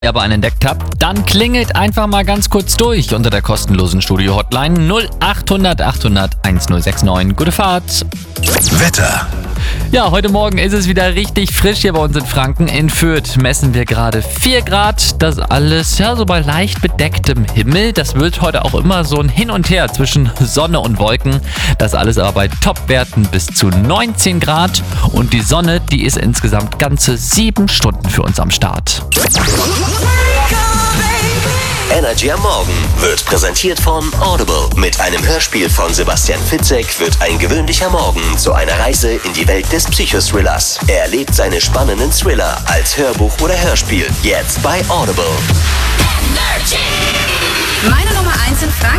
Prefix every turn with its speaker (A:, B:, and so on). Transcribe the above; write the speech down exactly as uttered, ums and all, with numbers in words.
A: aber einen entdeckt habt, dann klingelt einfach mal ganz kurz durch unter der kostenlosen Studio-Hotline null achthundert achthundert1069. Gute Fahrt!
B: Wetter.
A: Ja, heute Morgen ist es wieder richtig frisch hier bei uns in Franken. In Fürth messen wir gerade vier Grad. Das alles ja so bei leicht bedecktem Himmel. Das wird heute auch immer so ein Hin und Her zwischen Sonne und Wolken. Das alles aber bei Topwerten bis zu neunzehn Grad. Und die Sonne, die ist insgesamt ganze sieben Stunden für uns am Start.
C: Energy am Morgen wird präsentiert von Audible. Mit einem Hörspiel von Sebastian Fitzek wird ein gewöhnlicher Morgen zu einer Reise in die Welt des Psychothrillers. Er erlebt seine spannenden Thriller als Hörbuch oder Hörspiel. Jetzt bei Audible.
D: Meine Nummer eins in Franken.